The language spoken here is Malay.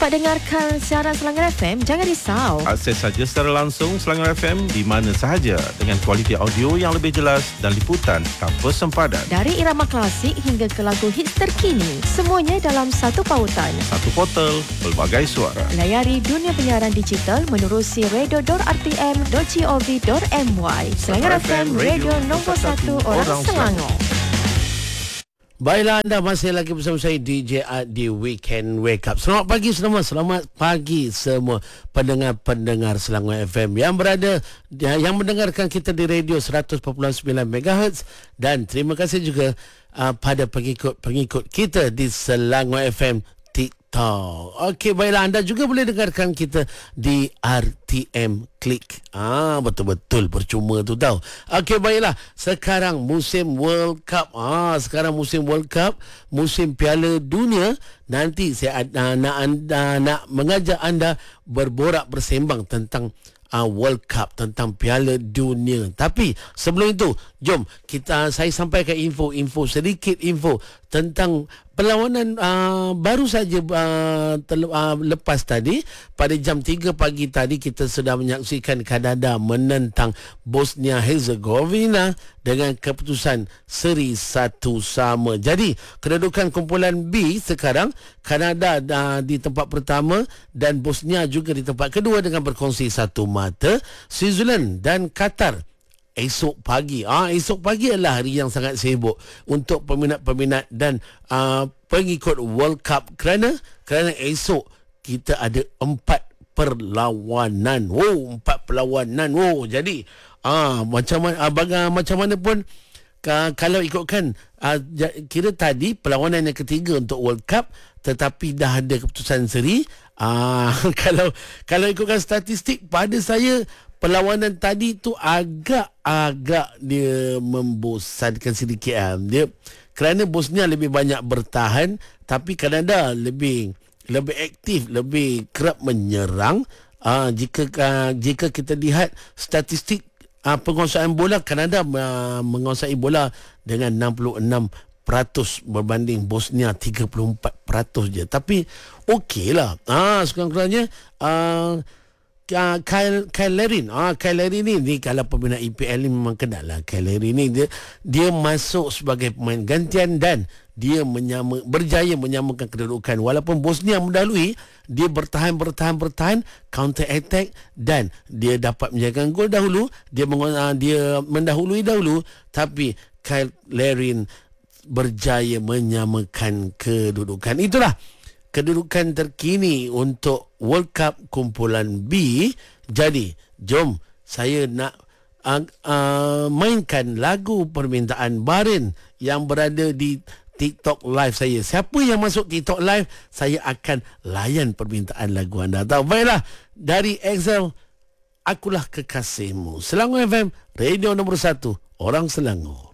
Dapat dengarkan siaran Selangor FM, jangan risau. Akses saja secara langsung Selangor FM di mana sahaja dengan kualiti audio yang lebih jelas dan liputan tanpa sempadan. Dari irama klasik hingga ke lagu hits terkini, semuanya dalam satu pautan. Satu portal, pelbagai suara. Layari dunia penyiaran digital menerusi radio.rtm.gov.my. Selangor FM, radio nombor 1 orang Selangor. Baiklah, anda masih lagi bersama saya DJ Art di Weekend Wake Up. Selamat pagi semua. Selamat pagi semua pendengar-pendengar Selangor FM yang berada yang mendengarkan kita di radio 100.9 MHz, dan terima kasih juga pada pengikut kita di Selangor FM TikTok. Okey, baiklah, anda juga boleh dengarkan kita di RTM Klik. Betul-betul percuma tu tahu. Okey, baiklah. Sekarang musim World Cup. Sekarang musim World Cup, musim Piala Dunia. Nanti saya nak mengajak anda bersembang tentang World Cup, tentang Piala Dunia. Tapi sebelum itu, jom saya sampaikan sedikit info tentang perlawanan baru saja lepas tadi. Pada jam 3 pagi tadi kita sudah menyaksikan Kanada menentang Bosnia Herzegovina dengan keputusan seri 1-1. Jadi kedudukan kumpulan B sekarang, Kanada di tempat pertama dan Bosnia juga di tempat kedua dengan berkongsi satu mata. Switzerland dan Qatar esok pagi. Esok pagi adalah hari yang sangat sibuk untuk peminat-peminat dan pengikut World Cup kerana esok kita ada 4 perlawanan. 4 perlawanan. Jadi macam mana pun kalau ikutkan kira tadi perlawanan yang ketiga untuk World Cup, tetapi dah ada keputusan seri. Kalau ikutkan statistik, pada saya perlawanan tadi tu agak dia membosankan sedikit. Dia kerana Bosnia lebih banyak bertahan, tapi Kanada lebih aktif, lebih kerap menyerang. Jika kita lihat statistik penguasaan bola, Kanada menguasai bola dengan 66% berbanding Bosnia 34% je. Tapi okeylah. Sekurang-kurangnya Kyle Larin ni kalau peminat EPL ni memang kenal lah. Kyle Larin ni dia masuk sebagai pemain gantian dan dia berjaya menyamakan kedudukan. Walaupun Bosnia mendahului, dia bertahan counter attack dan dia dapat menjaga gol dahulu. Dia mendahului dahulu, tapi Kyle Larin berjaya menyamakan kedudukan. Itulah kedudukan terkini untuk World Cup kumpulan B. Jadi, jom saya nak mainkan lagu permintaan Barin yang berada di TikTok live saya. Siapa yang masuk TikTok live, saya akan layan permintaan lagu anda. Baiklah, dari Excel, Akulah Kekasihmu. Selangor FM, radio nombor 1 orang Selangor.